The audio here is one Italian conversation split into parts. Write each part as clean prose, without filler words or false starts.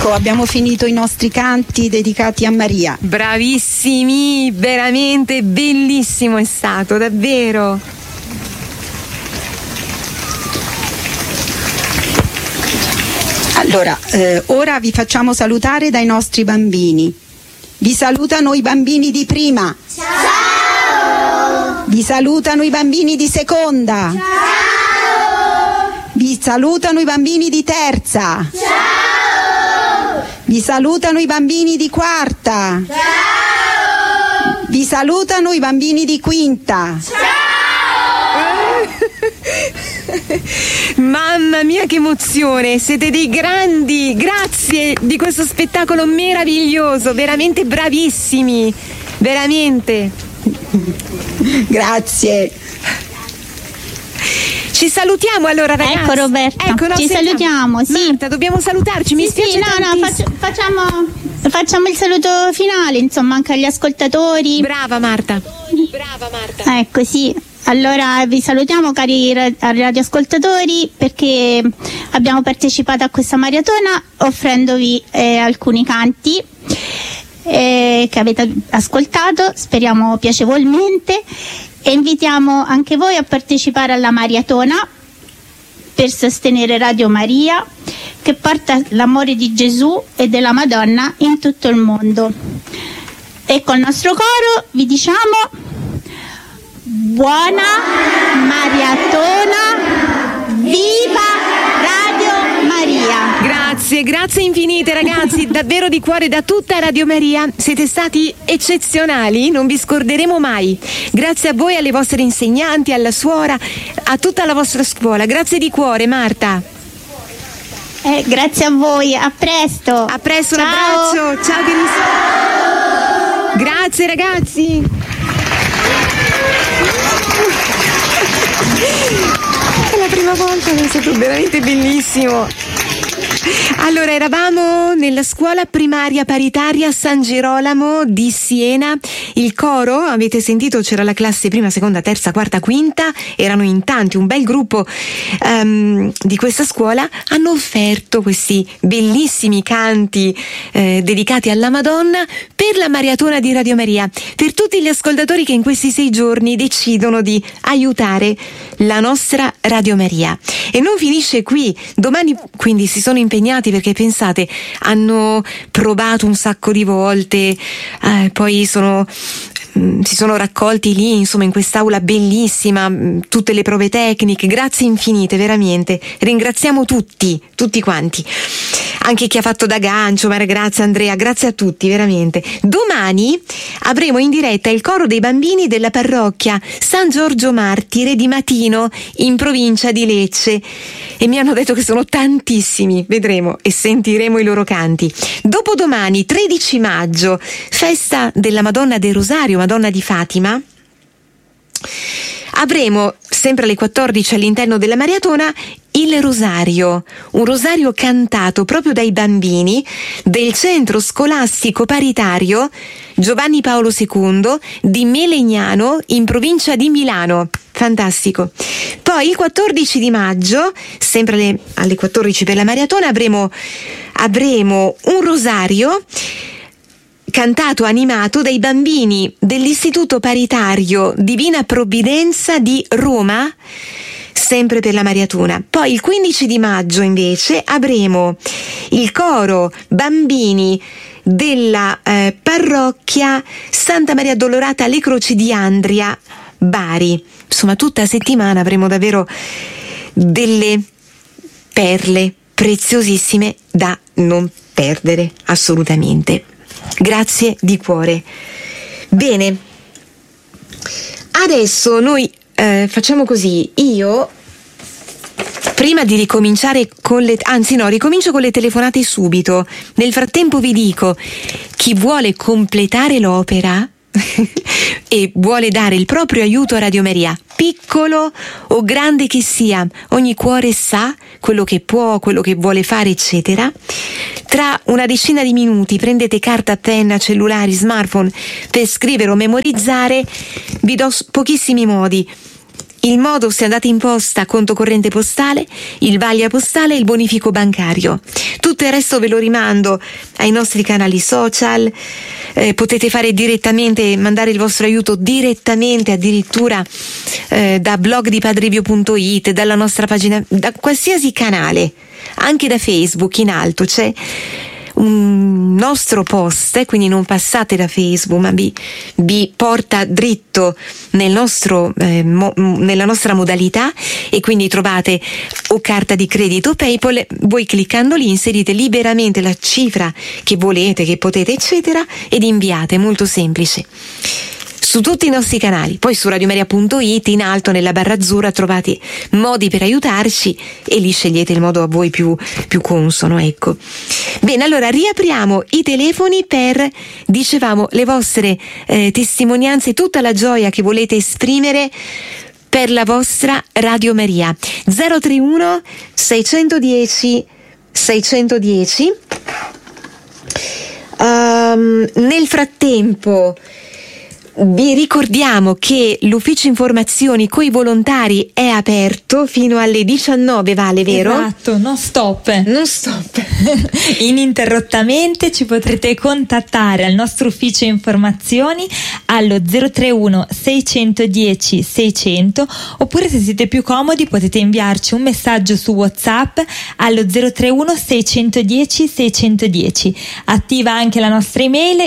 Ecco, abbiamo finito i nostri canti dedicati a Maria. Bravissimi, veramente bellissimo è stato, davvero. Allora, ora vi facciamo salutare dai nostri bambini. Vi salutano i bambini di prima. Ciao! Vi salutano i bambini di seconda. Ciao! Vi salutano i bambini di terza. Ciao! Vi salutano i bambini di quarta. Ciao! Vi salutano i bambini di quinta. Ciao! Mamma mia, che emozione, siete dei grandi, grazie di questo spettacolo meraviglioso, veramente bravissimi, veramente. Grazie. Ci salutiamo allora, ragazzi. Ecco Roberta, ecco, no, ci salutiamo, sì. Marta, dobbiamo salutarci, mi spiace tantissimo. Facciamo il saluto finale, insomma, anche agli ascoltatori. Brava Marta. Ecco, sì. Allora vi salutiamo cari radioascoltatori, perché abbiamo partecipato a questa maratona offrendovi alcuni canti che avete ascoltato, speriamo piacevolmente, e invitiamo anche voi a partecipare alla maratona per sostenere Radio Maria, che porta l'amore di Gesù e della Madonna in tutto il mondo. E col nostro coro vi diciamo: buona maratona, viva Radio Maria! Grazie infinite ragazzi, davvero di cuore da tutta Radio Maria, siete stati eccezionali, non vi scorderemo mai. Grazie a voi, alle vostre insegnanti, alla suora, a tutta la vostra scuola, grazie di cuore Marta. Grazie a voi, a presto. A presto, un abbraccio, ciao carissimi. Grazie ragazzi. È la prima volta, è stato veramente bellissimo. Allora, eravamo nella scuola primaria paritaria San Girolamo di Siena. Il coro, avete sentito, c'era la classe prima, seconda, terza, quarta, quinta, erano in tanti, un bel gruppo di questa scuola, hanno offerto questi bellissimi canti dedicati alla Madonna per la maratona di Radio Maria, per tutti gli ascoltatori che in questi 6 giorni decidono di aiutare la nostra Radio Maria. E non finisce qui, domani quindi si sono impegnati, perché pensate, hanno provato un sacco di volte, poi si sono raccolti lì, insomma, in quest'aula bellissima, tutte le prove tecniche, grazie infinite, veramente, ringraziamo tutti quanti, anche chi ha fatto da gancio, grazie Andrea, grazie a tutti, veramente. Domani avremo in diretta il coro dei bambini della parrocchia San Giorgio Martire di Matino, in provincia di Lecce, e mi hanno detto che sono tantissimi, vedremo e sentiremo i loro canti. Dopodomani, 13 maggio, festa della Madonna del Rosario, Madonna di Fatima, avremo sempre alle 14 all'interno della maratona il rosario, un rosario cantato proprio dai bambini del centro scolastico paritario Giovanni Paolo II di Melegnano, in provincia di Milano. Fantastico. Poi il 14 di maggio, sempre alle 14 per la maratona, avremo un rosario cantato, animato dai bambini dell'Istituto Paritario Divina Provvidenza di Roma, sempre per la maratona. Poi il 15 di maggio invece avremo il coro bambini della parrocchia Santa Maria Addolorata alle Croci di Andria, Bari. Insomma, tutta la settimana avremo davvero delle perle preziosissime da non perdere assolutamente. Grazie di cuore. Bene, adesso noi facciamo così. Io, prima di ricominciare ricomincio con le telefonate subito. Nel frattempo vi dico, chi vuole completare l'opera e vuole dare il proprio aiuto a Radio Maria, piccolo o grande che sia, ogni cuore sa quello che può, quello che vuole fare, eccetera. Tra una decina di minuti prendete carta, penna, cellulari, smartphone per scrivere o memorizzare. Vi do pochissimi modi. il modo se andate in posta, conto corrente postale, il vaglia postale e il bonifico bancario. Tutto il resto ve lo rimando ai nostri canali social, potete fare direttamente, mandare il vostro aiuto direttamente addirittura da blog di padrevio.it, dalla nostra pagina, da qualsiasi canale, anche da Facebook. In alto c'è un nostro post, quindi non passate da Facebook, ma vi porta dritto nel nostro nella nostra modalità, e quindi trovate o carta di credito o PayPal. Voi cliccando lì inserite liberamente la cifra che volete, che potete, eccetera, ed inviate. Molto semplice. Su tutti i nostri canali, poi su radiomaria.it in alto nella barra azzurra trovate modi per aiutarci e lì scegliete il modo a voi più consono, ecco. Bene, allora riapriamo i telefoni per, dicevamo, le vostre testimonianze, tutta la gioia che volete esprimere per la vostra Radio Maria. 031 610 610. Nel frattempo vi ricordiamo che l'ufficio informazioni coi volontari è aperto fino alle 19, Vale, vero? Esatto, non stop. Ininterrottamente ci potrete contattare al nostro ufficio informazioni allo 031 610 600, oppure se siete più comodi potete inviarci un messaggio su WhatsApp allo 031 610 610. Attiva anche la nostra email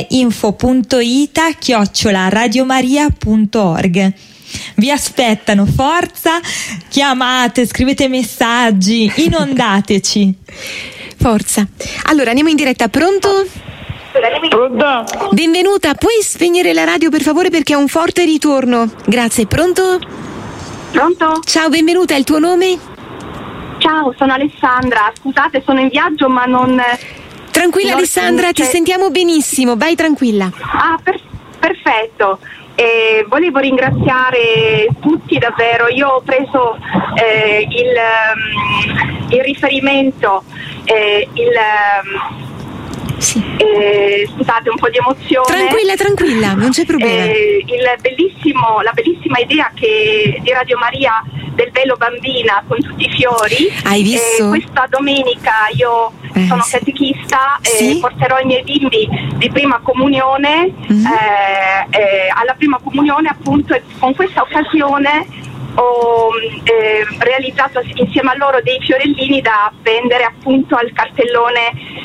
info.ita@radiomaria.org. Vi aspettano, forza, chiamate, scrivete messaggi, inondateci. Forza. Allora andiamo in diretta, pronto? Pronto? Benvenuta, puoi spegnere la radio per favore perché ha un forte ritorno? Grazie, pronto? Pronto? Ciao, benvenuta, il tuo nome? Ciao, sono Alessandra, scusate, sono in viaggio ma non... Tranquilla Alessandra, ti sentiamo benissimo, vai tranquilla. Ah, perfetto. Volevo ringraziare tutti davvero. Io ho preso il riferimento, scusate, un po' di emozione. Tranquilla, non c'è problema. La bellissima idea di Radio Maria del velo bambina con tutti i fiori. Hai visto? Questa domenica io sono catechista e sì? porterò i miei bimbi di prima comunione alla prima comunione, appunto, e con questa occasione ho realizzato insieme a loro dei fiorellini da appendere appunto al cartellone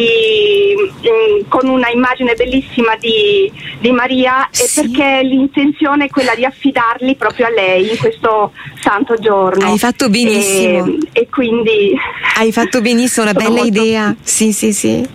con una immagine bellissima di Maria, sì. Perché l'intenzione è quella di affidarli proprio a lei in questo santo giorno. Hai fatto benissimo. E quindi hai fatto benissimo, una bella idea. Sì.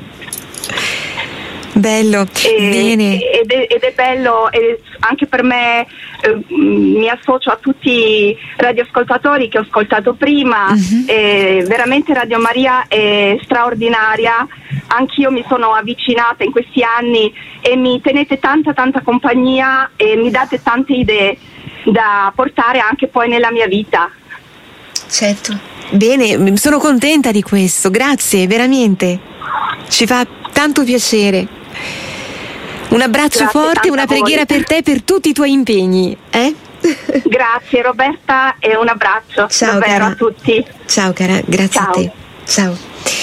Bello, bene. Ed è bello, anche per me, mi associo a tutti i radioascoltatori che ho ascoltato prima. Veramente Radio Maria è straordinaria, anch'io mi sono avvicinata in questi anni e mi tenete tanta compagnia e mi date tante idee da portare anche poi nella mia vita. Certo. Bene, sono contenta di questo, grazie, veramente. Ci fa tanto piacere. Un abbraccio forte, una preghiera per te, per tutti i tuoi impegni. Grazie Roberta e un abbraccio. Ciao, davvero, cara. a tutti. Ciao cara, grazie. Ciao. A te. Ciao.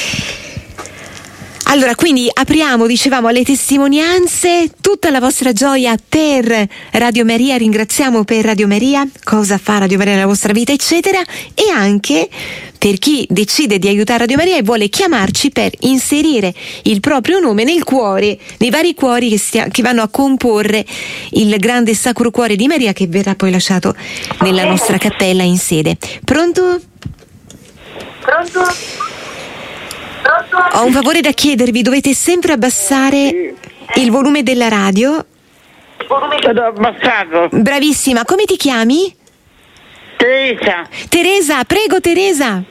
Allora, quindi apriamo, dicevamo, alle testimonianze, tutta la vostra gioia per Radio Maria, ringraziamo per Radio Maria, cosa fa Radio Maria nella vostra vita, eccetera, e anche per chi decide di aiutare Radio Maria e vuole chiamarci per inserire il proprio nome nel cuore, nei vari cuori che vanno a comporre il grande Sacro Cuore di Maria, che verrà poi lasciato nella nostra cappella in sede. Pronto? Ho un favore da chiedervi, dovete sempre abbassare il volume della radio. L'ho abbassato. Bravissima, come ti chiami? Teresa, prego Teresa.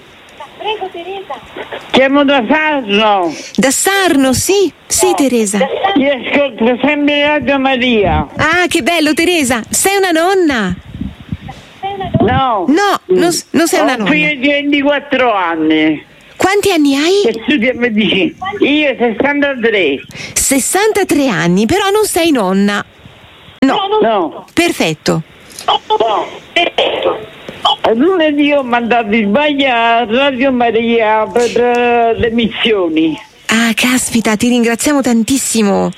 Chiamo da Sarno. Da Sarno, sì, Teresa. Io ascolto sempre Radio Maria. Ah, che bello Teresa, sei una nonna? No, non sei una ho un nonna. figlio di 24 anni. Quanti anni hai? Che studia medicina. Io 63. 63 anni, però non sei nonna. No. No. Perfetto. Lunedì ho mandato in sbaglia a Radio Maria per le missioni. Ah, caspita, ti ringraziamo tantissimo.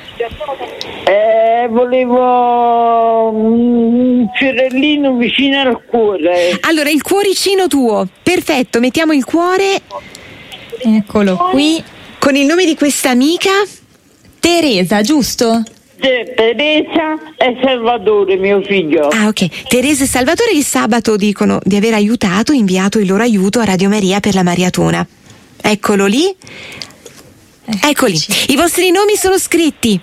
Volevo un fiorellino vicino al cuore. Allora, il cuoricino tuo, perfetto, mettiamo il cuore. Eccolo qui. Con il nome di questa amica? Teresa, giusto? Teresa e Salvatore, mio figlio. Ah, ok. Teresa e Salvatore il sabato dicono di aver inviato il loro aiuto a Radio Maria per la maratona. Eccolo lì. Eccoli. I vostri nomi sono scritti.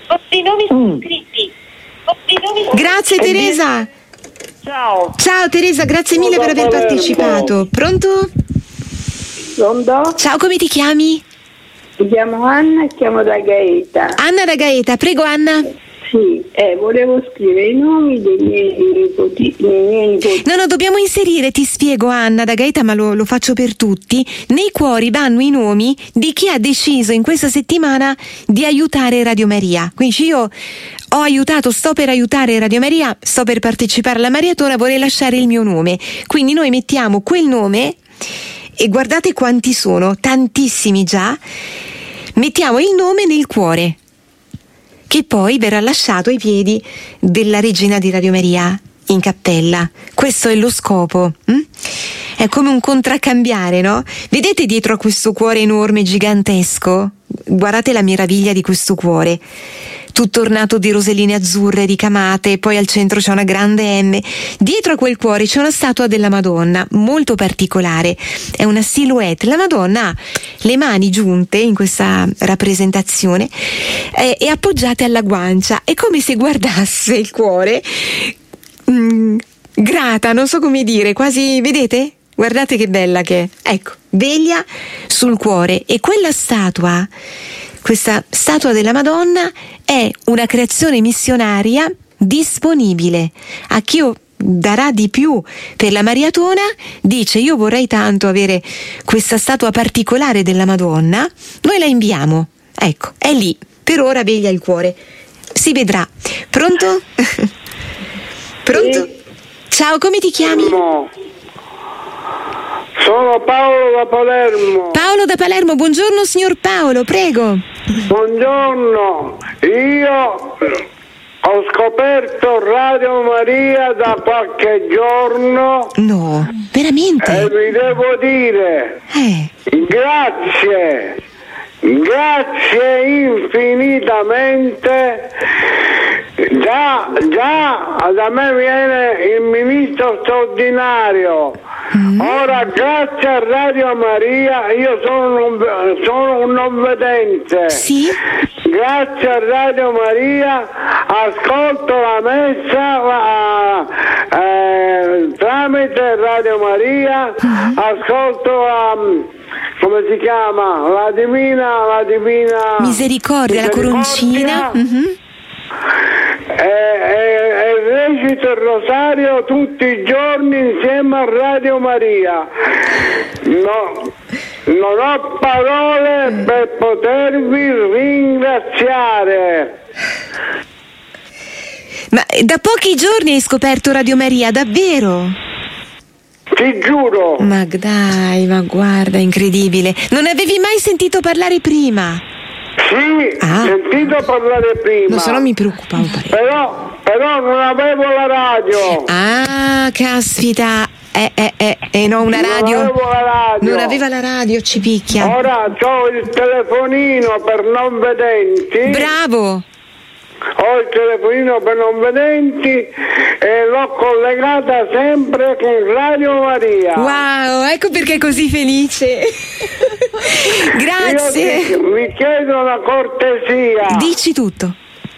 Grazie Teresa. Ciao. Ciao Teresa, grazie mille per aver partecipato. Pronto? Pronto? Ciao, come ti chiami? Mi chiamo Anna e chiamo da Gaeta. Anna da Gaeta, prego Anna. Sì, volevo scrivere i nomi dei miei nipoti. No, dobbiamo inserire, ti spiego Anna da Gaeta, ma lo faccio per tutti. Nei cuori vanno i nomi di chi ha deciso in questa settimana di aiutare Radio Maria. Quindi io sto per aiutare Radio Maria, sto per partecipare alla maratona, vorrei lasciare il mio nome. Quindi noi mettiamo quel nome e guardate quanti sono, tantissimi già. Mettiamo il nome nel cuore, che poi verrà lasciato ai piedi della regina di Radio Maria in cappella. Questo è lo scopo. È come un contraccambiare, no? Vedete dietro a questo cuore enorme, gigantesco? Guardate la meraviglia di questo cuore. Tutto ornato di roselline azzurre ricamate, poi al centro c'è una grande M. Dietro a quel cuore c'è una statua della Madonna, molto particolare. È una silhouette. La Madonna ha le mani giunte in questa rappresentazione e appoggiate alla guancia. È come se guardasse il cuore grata, non so come dire, quasi, vedete? Guardate che bella che è. Ecco, veglia sul cuore. E quella statua, questa statua della Madonna, è una creazione missionaria disponibile a chi darà di più per la maratona. Dice: io vorrei tanto avere questa statua particolare della Madonna, noi la inviamo. Ecco, è lì, per ora veglia il cuore, si vedrà. Pronto? Pronto? Ciao, come ti chiami? Sono Paolo da Palermo. Paolo da Palermo, buongiorno signor Paolo, prego. Buongiorno, io ho scoperto Radio Maria da qualche giorno. No, veramente? E vi devo dire grazie infinitamente. Già da me viene il ministro straordinario. Ora grazie a Radio Maria, io sono un non vedente. Sì? Grazie a Radio Maria ascolto la messa tramite Radio Maria, ascolto come si chiama? La divina Misericordia, la coroncina. E recito il rosario tutti i giorni insieme a Radio Maria. No, non ho parole per potervi ringraziare. Ma da pochi giorni hai scoperto Radio Maria, davvero? Ti giuro. Ma dai, ma guarda, incredibile. Non avevi mai sentito parlare prima? Sì, ho sentito parlare prima. No, se no mi preoccupavo parecchio. Però non avevo la radio. Ah, caspita. No, una radio. Non avevo la radio. Non aveva la radio, ci picchia. Ora ho il telefonino per non vedenti. Bravo. Ho il telefonino per non vedenti e l'ho collegata sempre con Radio Maria. Wow, ecco perché è così felice. Grazie. Mi chiedo una cortesia. Dici tutto.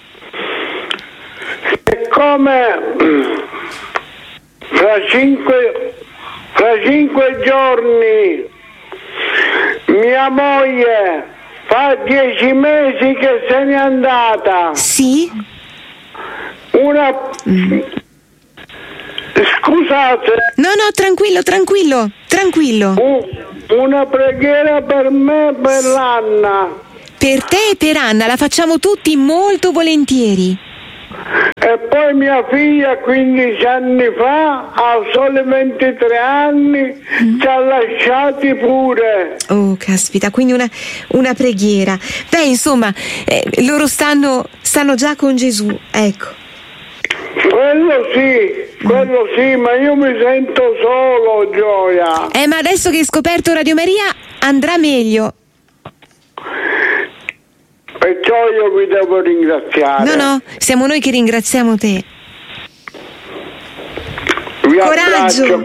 Siccome fra cinque giorni mia moglie fa 10 mesi che se n'è andata. Sì? Scusate. No, tranquillo. Una preghiera per me e per l'Anna. Per te e per Anna, la facciamo tutti molto volentieri. E poi mia figlia 15 anni fa, a soli 23 anni, ci ha lasciati pure. Oh, caspita, quindi una preghiera. Beh, insomma, loro stanno già con Gesù, ecco. Quello sì, ma io mi sento solo, Gioia. Ma adesso che hai scoperto Radio Maria andrà meglio. Perciò io vi devo ringraziare. No, siamo noi che ringraziamo te. Vi abbraccio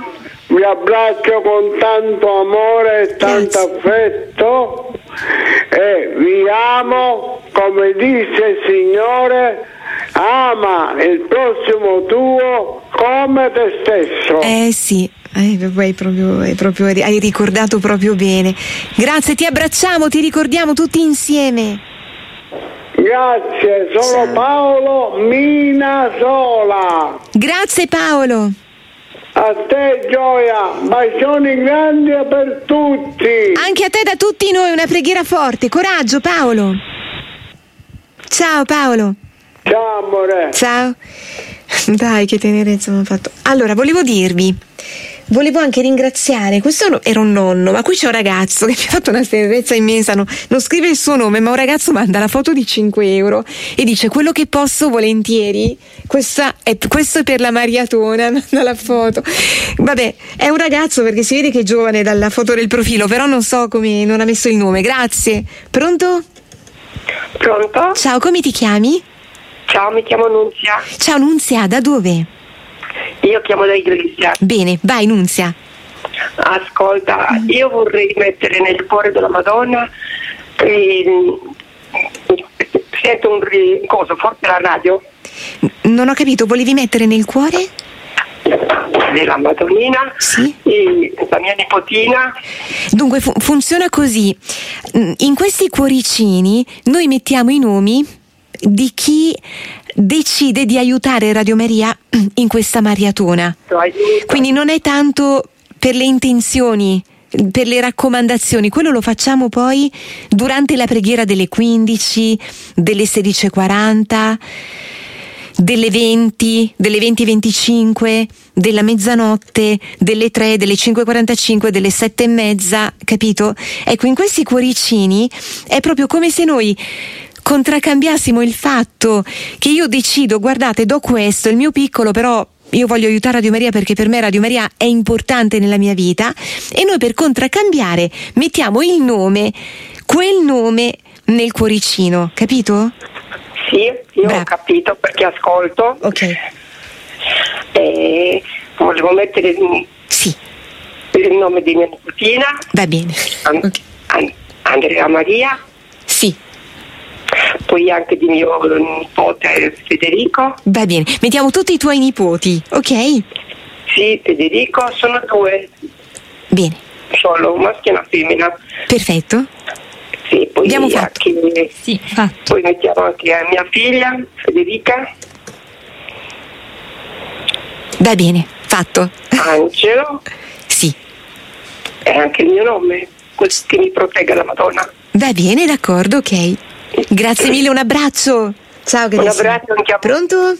con tanto amore e tanto affetto e vi amo, come disse il Signore, ama il prossimo tuo come te stesso. Sì. Hai ricordato proprio bene. Grazie, ti abbracciamo, ti ricordiamo tutti insieme. Grazie, sono Paolo Minasola. Grazie Paolo. A te Gioia, bacioni grandi per tutti. Anche a te da tutti noi, una preghiera forte. Coraggio Paolo. Ciao Paolo. Ciao amore. Ciao. Dai, che tenerezza mi ha fatto. Allora, volevo anche ringraziare, questo era un nonno, ma qui c'è un ragazzo che mi ha fatto una tenerezza immensa, non scrive il suo nome, ma un ragazzo manda la foto di 5 euro e dice: quello che posso volentieri, questo è per la maratona, manda la foto. Vabbè, è un ragazzo perché si vede che è giovane dalla foto del profilo, però non so come, non ha messo il nome. Grazie. Pronto? Pronto? Ciao, come ti chiami? Ciao, mi chiamo Nunzia. Ciao Nunzia, da dove? Io chiamo da Iglesia. Bene, vai Nunzia. Ascolta, io vorrei mettere nel cuore della Madonna, sento un coso forte la radio. Non ho capito, volevi mettere nel cuore? Della Madonnina, sì. La mia nipotina. Dunque funziona così: in questi cuoricini noi mettiamo i nomi di chi decide di aiutare Radio Maria in questa maratona. Quindi non è tanto per le intenzioni, per le raccomandazioni, quello lo facciamo poi durante la preghiera delle 15, delle 16:40, delle 20, delle 20:25, della mezzanotte, delle 3, delle 5:45, delle 7:30, capito? Ecco, in questi cuoricini è proprio come se noi contraccambiassimo il fatto che io decido: guardate, do questo, il mio piccolo, però io voglio aiutare Radio Maria perché per me Radio Maria è importante nella mia vita, e noi per contraccambiare mettiamo il nome, quel nome nel cuoricino, capito? Sì, io ho capito perché ascolto. Ok. Volevo mettere il nome di mia nipotina. Va bene. Andrea Maria. Sì. Poi anche di mio nipote Federico. Va bene, mettiamo tutti i tuoi nipoti, ok? Sì, Federico, sono 2. Bene. Solo un maschio e una femmina. Perfetto. Sì, poi abbiamo fatto. Sì, fatto. Poi mettiamo anche a mia figlia Federica. Va bene, fatto. Angelo. Sì. E anche il mio nome, che mi protegga la Madonna. Va bene, d'accordo, ok. Grazie mille, un abbraccio. Ciao, carissima. Un abbraccio anche a Pronto?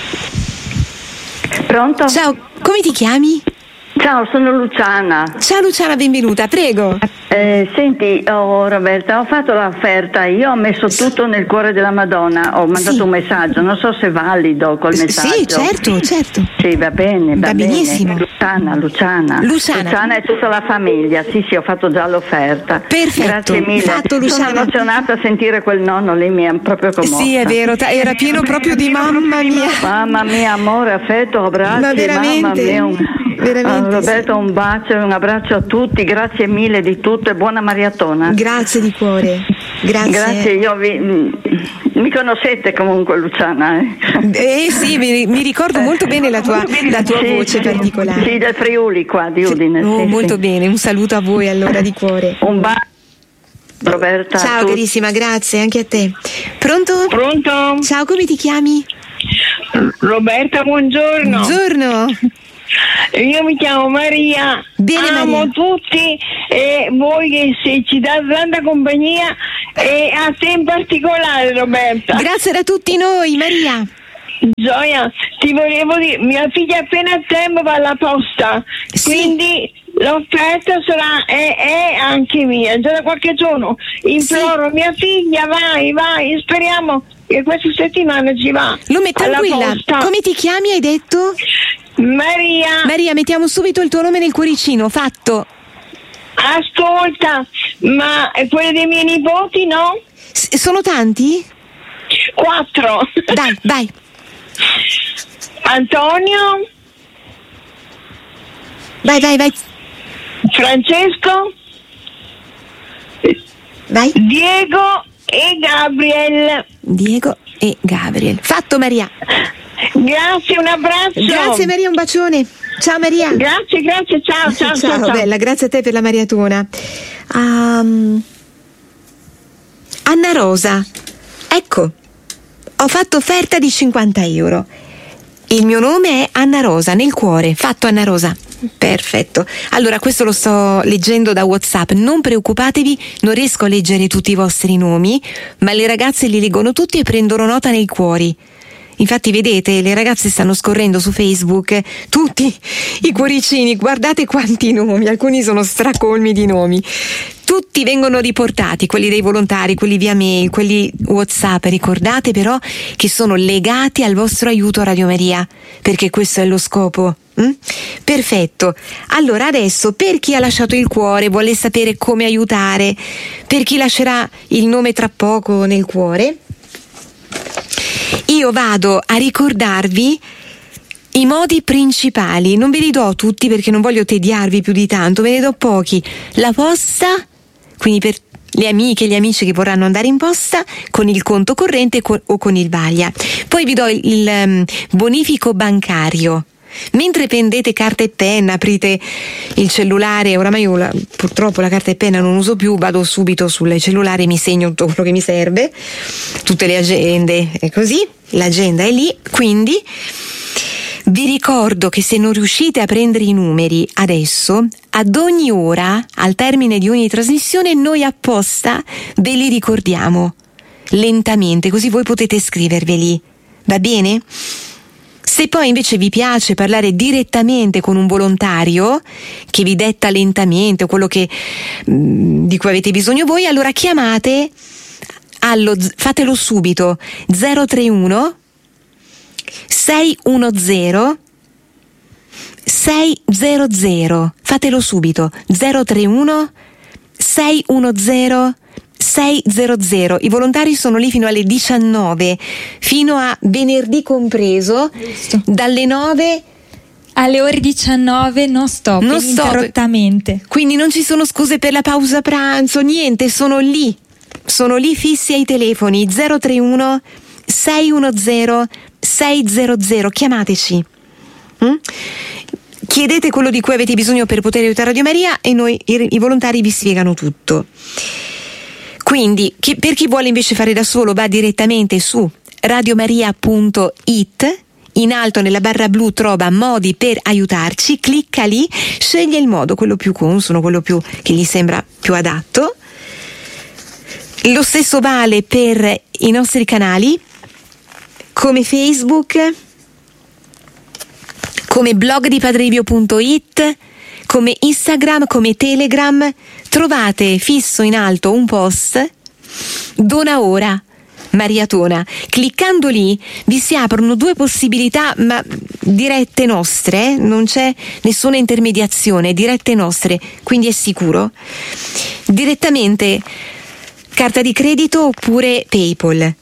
Pronto? Ciao, come ti chiami? Ciao, sono Luciana. Ciao Luciana, benvenuta, prego. Senti, Roberta, ho fatto l'offerta, io ho messo tutto nel cuore della Madonna, ho mandato un messaggio, non so se è valido col messaggio. Sì, certo. Sì, va bene, va benissimo. Luciana e tutta la famiglia, sì, ho fatto già l'offerta. Perfetto. Grazie mille. Fatto, Luciana. Sono emozionata a sentire quel nonno lì, mi ha proprio commossa. Sì, è vero, era pieno proprio di mamma mia. Mamma mia, amore, affetto, abbracci. Ma veramente. Mamma mia, veramente. Roberta, un bacio e un abbraccio a tutti, grazie mille di tutto e buona maratona. Grazie di cuore. Grazie. Io mi conoscete comunque, Luciana. Sì, mi ricordo molto bene la tua voce particolare. Sì, del Friuli qua, di Udine. Molto bene, un saluto a voi allora di cuore. Un bacio. Roberta. Ciao carissima, grazie anche a te. Pronto? Pronto? Ciao, come ti chiami? Roberta, buongiorno. Buongiorno. Io mi chiamo Maria. Bene, amo Maria. tutti e voi che ci date tanta compagnia, e a te in particolare, Roberta. Grazie da tutti noi, Maria. Gioia, ti volevo dire, mia figlia appena a tempo va alla posta, quindi l'offerta sarà è anche mia, già da qualche giorno imploro mia figlia, vai, speriamo che questa settimana ci va. Lume, tranquilla, come ti chiami, hai detto? Maria, mettiamo subito il tuo nome nel cuoricino, fatto. Ascolta, ma quelli dei miei nipoti, no? Sono tanti? 4. Dai, vai. Antonio. Vai. Francesco. Vai. Diego e Gabriel. Fatto, Maria. Grazie, un abbraccio. Grazie Maria, un bacione. Ciao Maria. Grazie, ciao. Bella, grazie a te per la maratona. Anna Rosa, ecco, ho fatto offerta di 50 euro. Il mio nome è Anna Rosa, nel cuore. Fatto, Anna Rosa. Perfetto. Allora, questo lo sto leggendo da WhatsApp. Non preoccupatevi, non riesco a leggere tutti i vostri nomi, ma le ragazze li leggono tutti e prendono nota nei cuori. Infatti vedete, le ragazze stanno scorrendo su Facebook tutti i cuoricini, guardate quanti nomi, alcuni sono stracolmi di nomi. Tutti vengono riportati, quelli dei volontari, quelli via mail, quelli WhatsApp. Ricordate però che sono legati al vostro aiuto a Radio Maria, perché questo è lo scopo. Perfetto. Allora adesso, per chi ha lasciato il cuore, vuole sapere come aiutare, per chi lascerà il nome tra poco nel cuore, io vado a ricordarvi i modi principali. Non ve li do tutti perché non voglio tediarvi più di tanto, ve ne do pochi. La posta, quindi per le amiche e gli amici che vorranno andare in posta, con il conto corrente o con il Vaglia. Poi vi do il bonifico bancario. Mentre prendete carta e penna, aprite il cellulare, oramai io purtroppo la carta e penna non uso più, vado subito sul cellulare e mi segno tutto quello che mi serve, tutte le agende e così, l'agenda è lì. Quindi vi ricordo che se non riuscite a prendere i numeri adesso, ad ogni ora, al termine di ogni trasmissione, noi apposta ve li ricordiamo lentamente, così voi potete scriverveli, va bene? Se poi invece vi piace parlare direttamente con un volontario che vi detta lentamente quello di cui avete bisogno voi, allora chiamate fatelo subito 031 610 600, fatelo subito 031 610 600. I volontari sono lì fino alle 19, fino a venerdì compreso. Giusto. Dalle 9 alle ore 19 non stop, ininterrottamente. Quindi non ci sono scuse per la pausa pranzo, niente, sono lì fissi ai telefoni 031 610 600. Chiamateci. Chiedete quello di cui avete bisogno per poter aiutare Radio Maria e noi, i volontari, vi spiegano tutto. Quindi, per chi vuole invece fare da solo, va direttamente su radiomaria.it, in alto nella barra blu trova modi per aiutarci, clicca lì, sceglie il modo, quello più consono, quello che gli sembra più adatto. Lo stesso vale per i nostri canali, come Facebook, come blog di padrevio.it, come Instagram, come Telegram. Trovate fisso in alto un post, dona ora, Mariatona. Cliccando lì vi si aprono 2 possibilità, ma dirette nostre, non c'è nessuna intermediazione, dirette nostre, quindi è sicuro. Direttamente carta di credito oppure PayPal.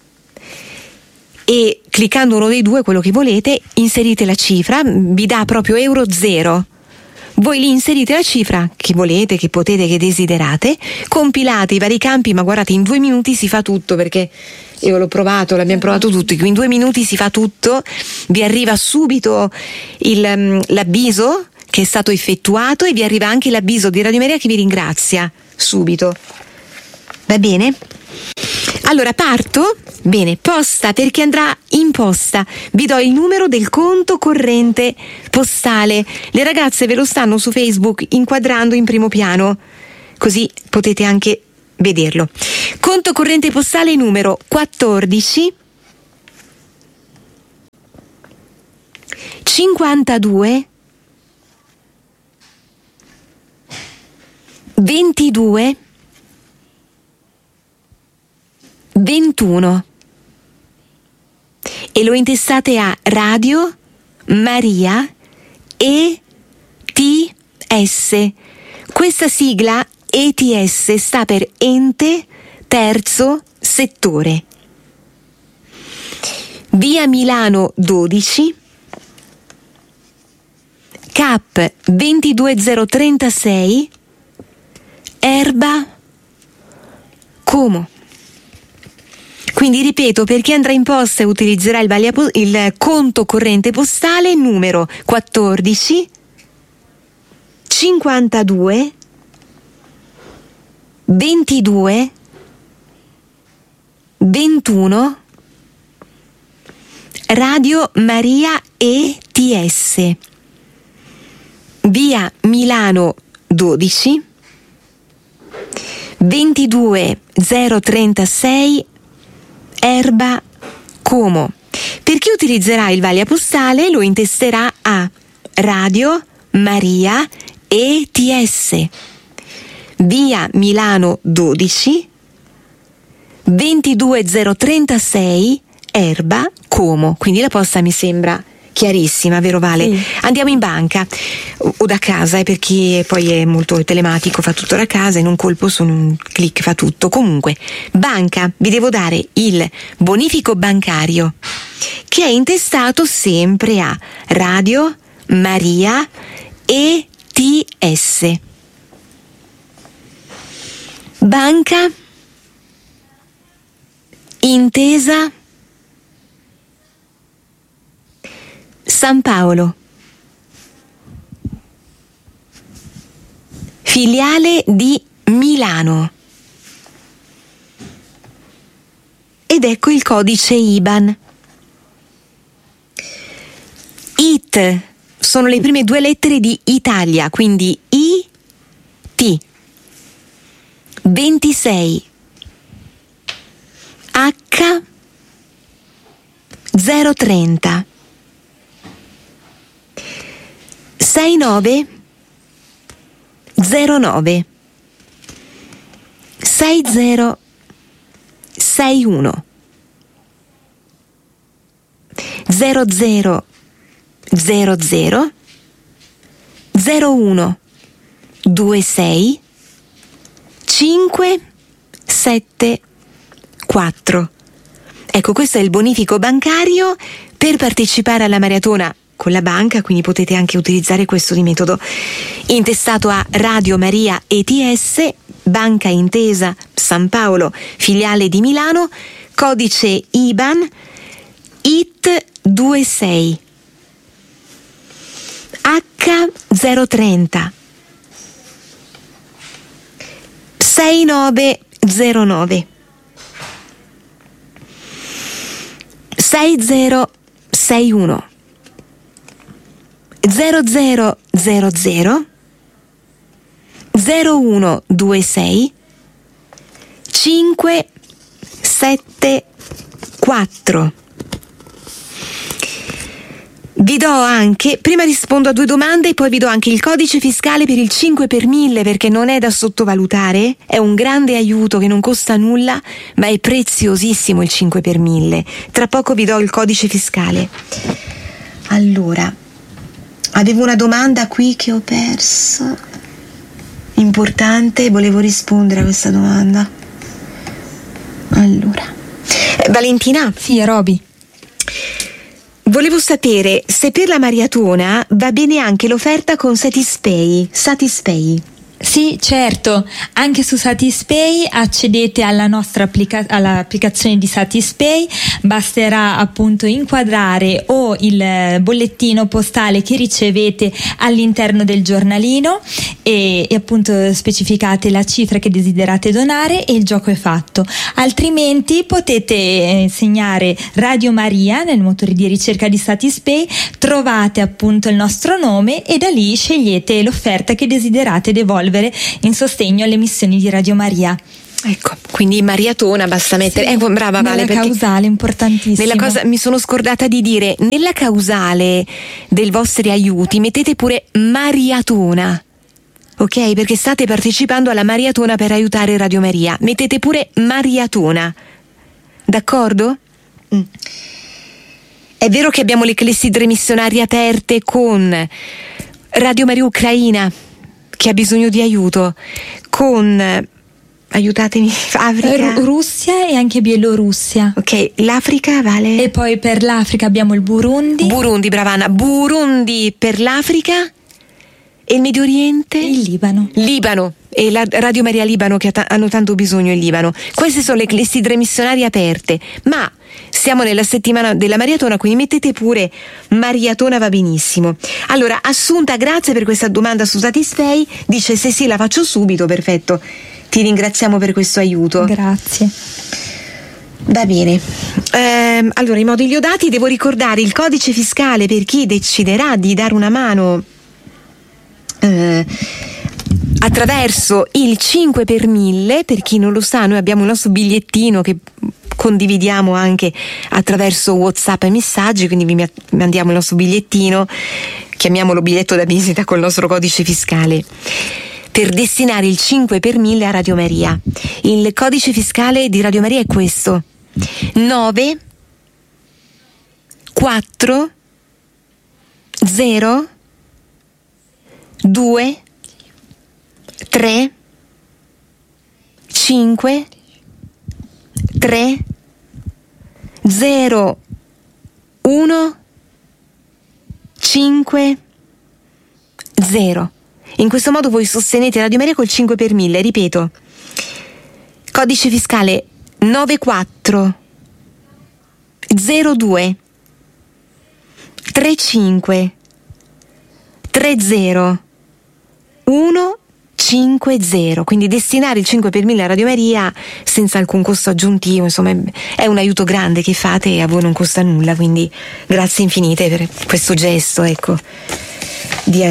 E cliccando uno dei due, quello che volete, inserite la cifra, vi dà proprio euro 0. Voi lì inserite la cifra che volete, che potete, che desiderate, compilate i vari campi, ma guardate, in 2 minuti si fa tutto, perché io l'ho provato, l'abbiamo provato tutto, in 2 minuti si fa tutto, vi arriva subito l'avviso che è stato effettuato e vi arriva anche l'avviso di Radio Maria che vi ringrazia subito. Va bene? Allora parto? Bene, posta, per chi andrà in posta vi do il numero del conto corrente postale. Le ragazze ve lo stanno su Facebook inquadrando in primo piano, così potete anche vederlo. Conto corrente postale numero 14 52 22 21 e lo intestate a Radio Maria ETS. Questa sigla ETS sta per Ente Terzo Settore. Via Milano 12, CAP 22036, Erba, Como. Quindi ripeto, per chi andrà in posta e utilizzerà il conto corrente postale numero 14 52 22 21 Radio Maria ETS, via Milano 12 22036, Erba, Como. Per chi utilizzerà il vaglia postale lo intesterà a Radio Maria ETS, via Milano 12 22036, Erba, Como. Quindi la posta mi sembra chiarissima, vero Vale? Sì. Andiamo in banca o da casa, per chi poi è molto telematico, fa tutto da casa, in un colpo su un clic fa tutto. Comunque, banca, vi devo dare il bonifico bancario che è intestato sempre a Radio Maria ETS. Banca Intesa San Paolo, filiale di Milano. Ed ecco il codice IBAN. IT sono le prime due lettere di Italia, quindi IT 26 H 030 69 09 60 61 00 00 01 26 5 7 4. Ecco, questo è il bonifico bancario per partecipare alla maratona con la banca, quindi potete anche utilizzare questo di metodo. Intestato a Radio Maria ETS, Banca Intesa San Paolo, filiale di Milano, codice IBAN IT 26 H 030 6909 6061 0000 0126 574. Vi do anche, prima rispondo a 2 domande e poi vi do anche il codice fiscale per il 5 per 1000, perché non è da sottovalutare, è un grande aiuto che non costa nulla, ma è preziosissimo il 5 per 1000. Tra poco vi do il codice fiscale. Allora, avevo una domanda qui che ho perso, importante, volevo rispondere a questa domanda. Allora, Valentina? Sì, è Roby. Volevo sapere se per la maratona va bene anche l'offerta con Satispay. Sì, certo, anche su Satispay accedete alla nostra all'applicazione di Satispay, basterà appunto inquadrare o il bollettino postale che ricevete all'interno del giornalino e appunto specificate la cifra che desiderate donare e il gioco è fatto. Altrimenti potete segnare Radio Maria nel motore di ricerca di Satispay, trovate appunto il nostro nome e da lì scegliete l'offerta che desiderate devolvere in sostegno alle missioni di Radio Maria. Ecco, quindi maratona basta mettere. Sì, brava Vale, nella causale, importantissimo. Mi sono scordata di dire, nella causale dei vostri aiuti mettete pure maratona. Ok, perché state partecipando alla maratona per aiutare Radio Maria. Mettete pure maratona. D'accordo? È vero che abbiamo le clessidre missionarie aperte con Radio Maria Ucraina, che ha bisogno di aiuto, con, aiutatemi, Africa, Russia e anche Bielorussia. Ok, l'Africa, Vale? E poi per l'Africa abbiamo il Burundi. Burundi, bravana. Burundi per l'Africa. E il Medio Oriente? Il Libano. Libano. E la Radio Maria Libano, che hanno tanto bisogno il Libano. Queste sono le clessidre missionarie aperte. Ma siamo nella settimana della maratona, quindi mettete pure maratona, va benissimo. Allora, Assunta, grazie per questa domanda su Satisfy. Dice se sì, la faccio subito, perfetto. Ti ringraziamo per questo aiuto. Grazie. Va bene. Allora, i moduli dati, devo ricordare il codice fiscale per chi deciderà di dare una mano attraverso il 5 per 1000. Per chi non lo sa, noi abbiamo il nostro bigliettino che condividiamo anche attraverso WhatsApp e messaggi, quindi vi mandiamo il nostro bigliettino, chiamiamolo biglietto da visita col nostro codice fiscale, per destinare il 5 per 1000 a Radio Maria. Il codice fiscale di Radio Maria è questo: 9 4 0 2 3 5 3 0 1 5 0. In questo modo voi sostenete Radio Maria col 5 per 1000, ripeto. Codice fiscale 94 02 35 30 150, quindi destinare il 5 per 1000 a Radio Maria senza alcun costo aggiuntivo, insomma è un aiuto grande che fate e a voi non costa nulla, quindi grazie infinite per questo gesto, ecco, di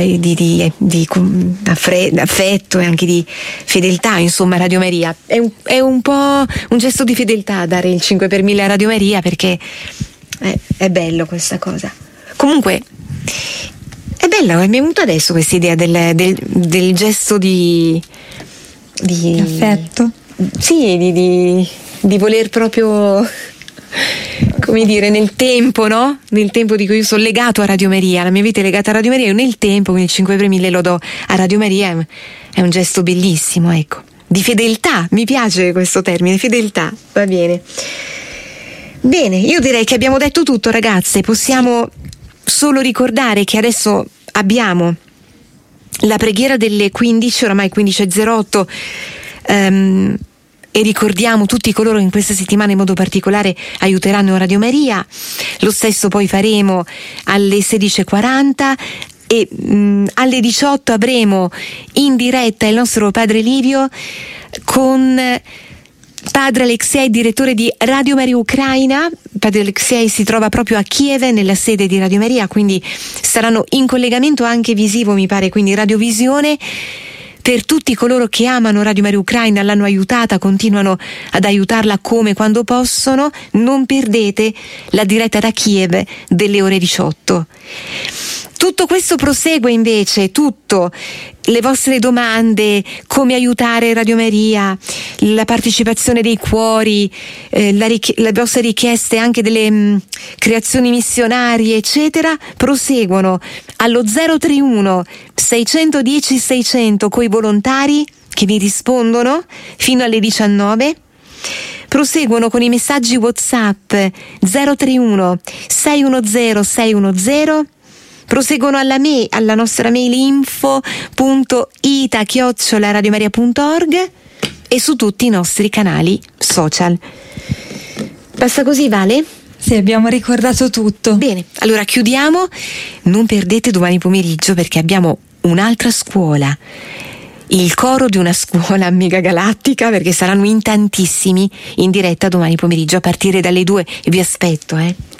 affetto e anche di fedeltà, insomma. Radio Maria è un po' un gesto di fedeltà dare il 5 per 1000 a Radio Maria, perché è bello questa cosa. Comunque è bella, mi è venuta adesso questa idea del gesto di affetto. Sì, di voler proprio, come dire, nel tempo, no? Nel tempo di cui io sono legato a Radio Maria, la mia vita è legata a Radio Maria, io nel tempo, quindi il 5 per 1000 lo do a Radio Maria, è un gesto bellissimo, ecco, di fedeltà, mi piace questo termine, fedeltà, va bene. Bene, io direi che abbiamo detto tutto, ragazze, possiamo solo ricordare che adesso abbiamo la preghiera delle 15, oramai 15:08, e ricordiamo tutti coloro che in questa settimana in modo particolare aiuteranno Radio Maria. Lo stesso poi faremo alle 16:40 e alle 18 avremo in diretta il nostro padre Livio con Padre Alexei, direttore di Radio Maria Ucraina. Padre Alexei si trova proprio a Kiev, nella sede di Radio Maria, quindi saranno in collegamento anche visivo, mi pare, quindi radiovisione. Per tutti coloro che amano Radio Maria Ucraina, l'hanno aiutata, continuano ad aiutarla come quando possono, non perdete la diretta da Kiev delle ore 18. Tutto questo prosegue invece, tutto, le vostre domande, come aiutare Radio Maria, la partecipazione dei cuori, le vostre richieste anche delle creazioni missionarie, eccetera, proseguono allo 031 610 600 coi volontari che vi rispondono fino alle 19. Proseguono con i messaggi WhatsApp 031 610 610. Proseguono alla nostra mail info.ita@radiomaria.org e su tutti i nostri canali social. Basta così, Vale? Sì, abbiamo ricordato tutto. Bene, allora chiudiamo. Non perdete domani pomeriggio, perché abbiamo un'altra scuola, il coro di una scuola mega galattica, perché saranno in tantissimi in diretta domani pomeriggio a partire dalle 2 e vi aspetto,